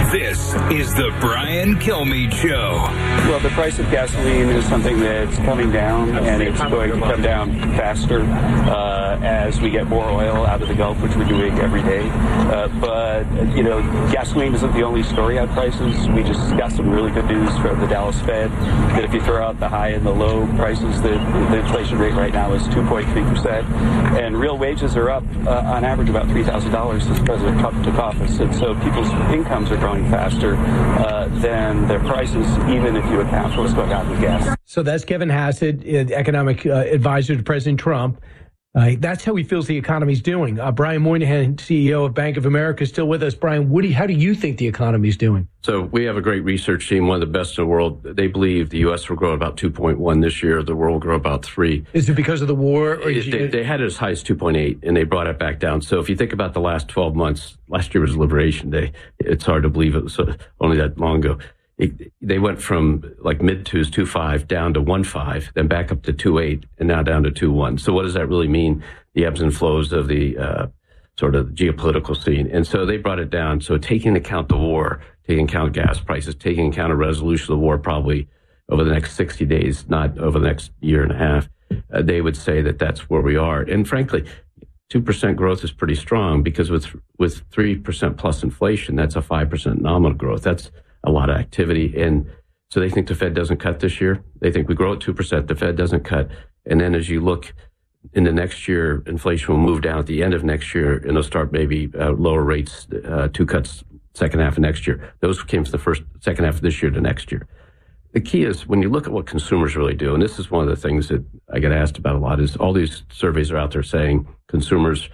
This is the Brian Kilmeade Show. Well, the price of gasoline is something that's coming down, and it's going to come down faster as we get more oil out of the Gulf, which we're doing every day. But gasoline isn't the only story on prices. We just got some really good news from the Dallas Fed that if you throw out the high and the low prices, the inflation rate right now is 2.3%, and real wages are up on average about $3,000 since President Trump took office. And so people's incomes are growing faster than their prices, even if you account for what's going on with gas. So that's Kevin Hassett, economic advisor to President Trump. That's how he feels the economy's doing. Brian Moynihan, CEO of Bank of America, is still with us. Brian, how do you think the economy's doing? So we have a great research team, one of the best in the world. They believe the U.S. will grow about 2.1 this year. The world will grow about 3. Is it because of the war? Or they had it as high as 2.8, and they brought it back down. So if you think about the last 12 months, last year was Liberation Day. It's hard to believe it was only that long ago. They went from like mid-2s, 2.5, down to 1.5, then back up to 2.8, and now down to 2.1. So what does that really mean? The ebbs and flows of the sort of geopolitical scene. And so they brought it down. So taking into account the war, taking into account gas prices, taking into account a resolution of the war probably over the next 60 days, not over the next year and a half, they would say that that's where we are. And frankly, 2% growth is pretty strong because with 3% plus inflation, that's a 5% nominal growth. That's a lot of activity. And so they think the Fed doesn't cut this year. They think we grow at 2%, the Fed doesn't cut. And then as you look into next year, inflation will move down at the end of next year, and it'll start maybe lower rates, 2 cuts second half of next year. Those came from the second half of this year to next year. The key is when you look at what consumers really do, and this is one of the things that I get asked about a lot, is all these surveys are out there saying consumers,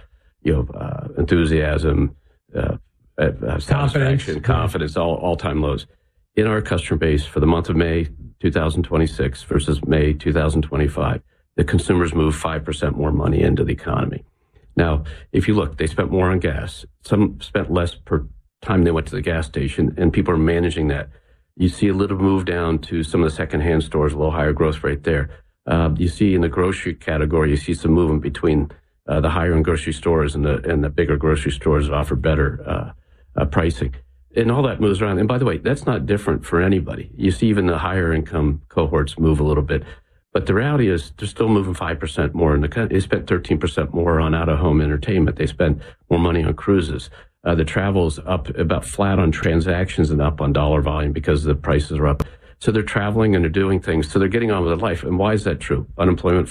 enthusiasm, satisfaction, confidence, all-time lows. In our customer base for the month of May 2026 versus May 2025, the consumers move 5% more money into the economy. Now, if you look, they spent more on gas. Some spent less per time they went to the gas station, and people are managing that. You see a little move down to some of the secondhand stores, a little higher growth rate there. You see in the grocery category, you see some movement between the higher-end grocery stores and the bigger grocery stores that offer better pricing. And all that moves around. And by the way, that's not different for anybody. You see even the higher income cohorts move a little bit. But the reality is they're still moving 5% more in the country. They spent 13% more on out-of-home entertainment. They spent more money on cruises. The travel's up about flat on transactions and up on dollar volume because the prices are up. So they're traveling and they're doing things. So they're getting on with their life. And why is that true? Unemployment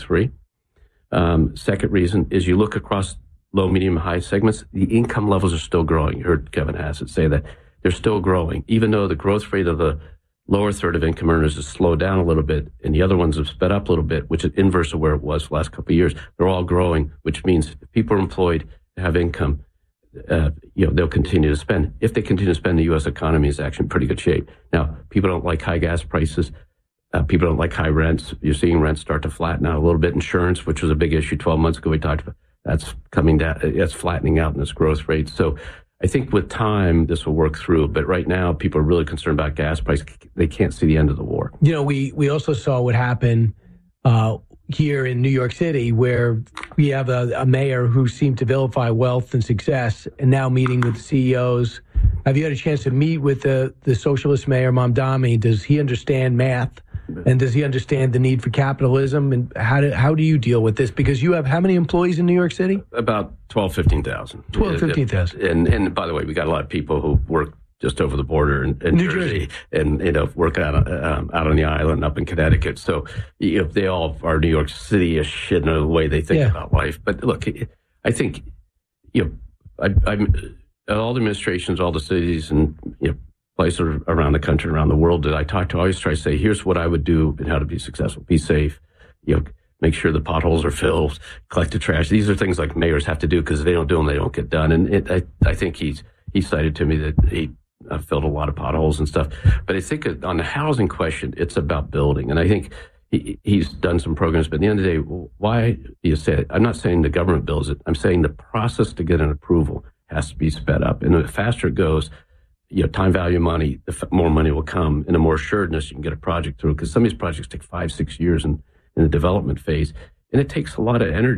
4.3. Second reason is you look across low, medium, high segments, the income levels are still growing. You heard Kevin Hassett say that. They're still growing, even though the growth rate of the lower third of income earners has slowed down a little bit, and the other ones have sped up a little bit, which is inverse of where it was for the last couple of years. They're all growing, which means if people are employed, have income, they'll continue to spend. If they continue to spend, the U.S. economy is actually in pretty good shape. Now, people don't like high gas prices. People don't like high rents. You're seeing rents start to flatten out a little bit. Insurance, which was a big issue 12 months ago, we talked about, that's coming down. It's flattening out in this growth rate. So I think with time, this will work through. But right now, people are really concerned about gas price. They can't see the end of the war. We also saw what happened here in New York City, where we have a mayor who seemed to vilify wealth and success, and now meeting with CEOs. Have you had a chance to meet with the socialist mayor, Mamdani? Does he understand math? And does he understand the need for capitalism? And how do you deal with this? Because you have how many employees in New York City? About 15,000. 15,000. And by the way, we got a lot of people who work just over the border in New Jersey and work out on the island up in Connecticut. So they all are New York City-ish in the way they think about life. But look, I think I'm all the administrations, all the cities, and places around the country, around the world that I talk to, I always try to say, here's what I would do and how to be successful. Be safe, make sure the potholes are filled, collect the trash. These are things like mayors have to do because if they don't do them, they don't get done. And I think he cited to me that he filled a lot of potholes and stuff. But I think on the housing question, it's about building. And I think he's done some programs. But at the end of the day, why do you say it? I'm not saying the government builds it. I'm saying the process to get an approval has to be sped up. And the faster it goes, time value money, the more money will come, and the more assuredness you can get a project through. Because some of these projects take 5-6 years in the development phase, and it takes a lot of energy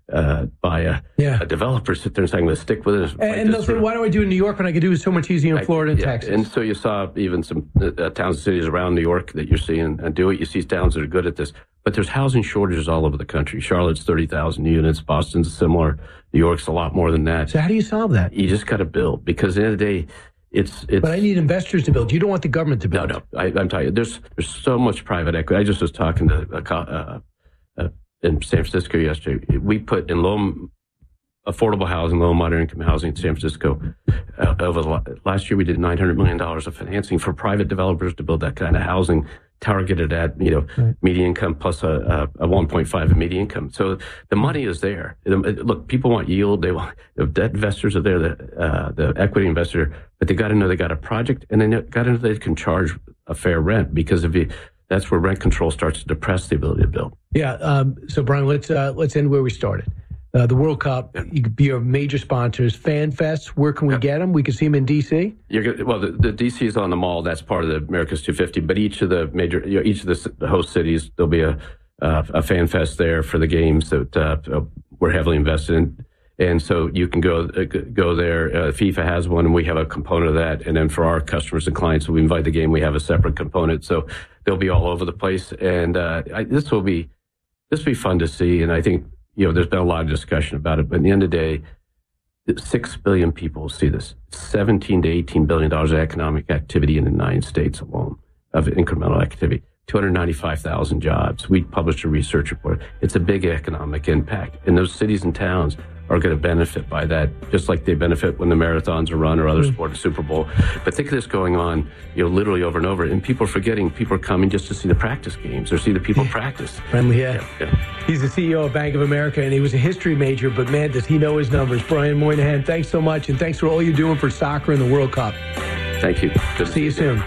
by a developer sit there and saying, let's stick with it. And they'll say, why do I do it in New York when I could do it so much easier in Florida and Texas? And so you saw even some towns and cities around New York that you're seeing do it. You see towns that are good at this. But there's housing shortages all over the country. Charlotte's 30,000 units. Boston's similar. New York's a lot more than that. So how do you solve that? You just got to build, because at the end of the day, it's. But I need investors to build. You don't want the government to build. No. I'm telling you, there's so much private equity. I just was talking to in San Francisco yesterday. We put in low affordable housing, low and moderate income housing in San Francisco. Over last year, we did $900 million of financing for private developers to build that kind of housing, targeted at median income plus a 1.5 median income. So the money is there. Look, people want yield. They want the debt investors are there, the equity investor, but they got to know they got a project, and they got to know they can charge a fair rent, because that's where rent control starts to depress the ability to build. Yeah. So Brian, let's end where we started. The World Cup, you could be your major sponsors. FanFest, where can we get them? We can see them in D.C.? The D.C. is on the Mall. That's part of the America's 250. But each of the major, each of the host cities, there'll be a FanFest there for the games that we're heavily invested in. And so you can go there. FIFA has one, and we have a component of that. And then for our customers and clients, we invite the game. We have a separate component. So they'll be all over the place. And this will be fun to see. And I think, there's been a lot of discussion about it, but at the end of the day, 6 billion people will see this. $17 to $18 billion of economic activity in the United States alone, of incremental activity. 295,000 jobs. We published a research report. It's a big economic impact. And those cities and towns are going to benefit by that, just like they benefit when the marathons are run or other sports, Super Bowl. But think of this going on, literally over and over. And people are forgetting, people are coming just to see the practice games or see the people practice. Friendly, yeah. He's the CEO of Bank of America, and he was a history major, but man, does he know his numbers. Brian Moynihan, thanks so much, and thanks for all you're doing for soccer and the World Cup. Thank you. Good to see you soon.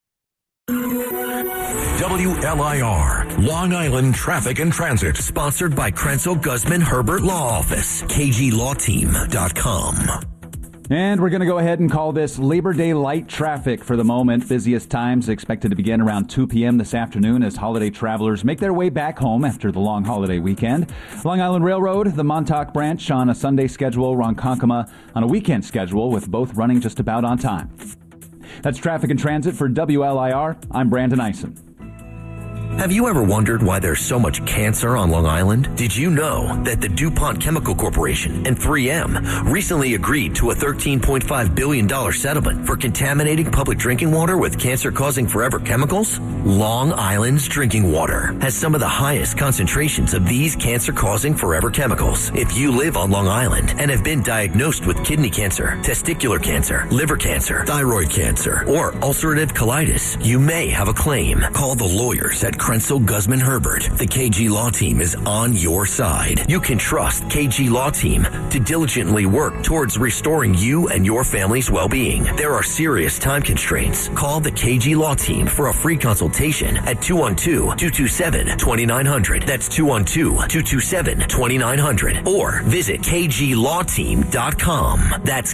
WLIR, Long Island Traffic and Transit. Sponsored by Krenzel Guzman Herbert Law Office. KGLawTeam.com. And we're going to go ahead and call this Labor Day light traffic for the moment. Busiest times expected to begin around 2 p.m. this afternoon as holiday travelers make their way back home after the long holiday weekend. Long Island Railroad, the Montauk branch on a Sunday schedule, Ronkonkoma on a weekend schedule, with both running just about on time. That's Traffic and Transit for WLIR. I'm Brandon Eisen. Have you ever wondered why there's so much cancer on Long Island? Did you know that the DuPont Chemical Corporation and 3M recently agreed to a $13.5 billion settlement for contaminating public drinking water with cancer-causing forever chemicals? Long Island's drinking water has some of the highest concentrations of these cancer-causing forever chemicals. If you live on Long Island and have been diagnosed with kidney cancer, testicular cancer, liver cancer, thyroid cancer, or ulcerative colitis, you may have a claim. Call the lawyers at Krenzel Guzman Herbert. The KG Law Team is on your side. You can trust KG Law Team to diligently work towards restoring you and your family's well-being. There are serious time constraints. Call the KG Law Team for a free consultation at 212-227-2900. That's 212-227-2900. Or visit KGLawTeam.com. That's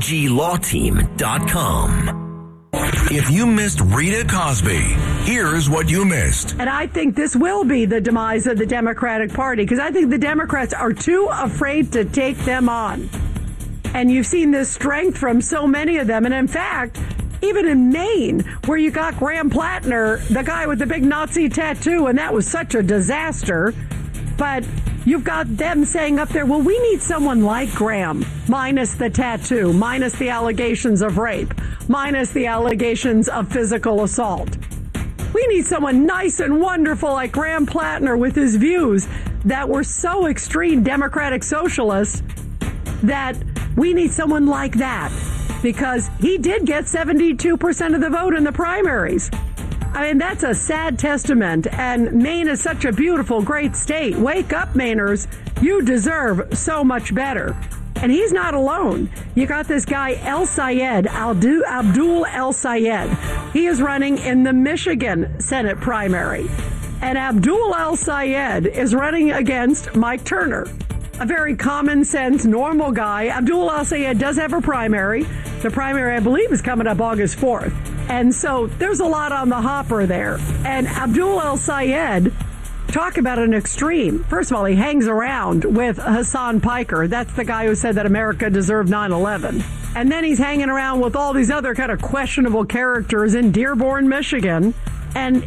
KGLawTeam.com. If you missed Rita Cosby, here's what you missed. And I think this will be the demise of the Democratic Party, because I think the Democrats are too afraid to take them on. And you've seen this strength from so many of them. And in fact, even in Maine, where you got Graham Plattner, the guy with the big Nazi tattoo, and that was such a disaster. But you've got them saying up there, well, we need someone like Graham, minus the tattoo, minus the allegations of rape, minus the allegations of physical assault. We need someone nice and wonderful like Graham Plattner with his views that were so extreme Democratic socialist that we need someone like that, because he did get 72% of the vote in the primaries. I mean, that's a sad testament, and Maine is such a beautiful, great state. Wake up, Mainers. You deserve so much better. And he's not alone. You got this guy, Abdul El Sayed. He is running in the Michigan Senate primary. And Abdul El Sayed is running against Mike Turner, a very common sense, normal guy. Abdul El Sayed does have a primary. The primary, I believe, is coming up August 4th. And so there's a lot on the hopper there. And Abdul El Sayed talk about an extreme. First of all, he hangs around with Hassan Piker. That's the guy who said that America deserved 9/11. And then he's hanging around with all these other kind of questionable characters in Dearborn, Michigan. And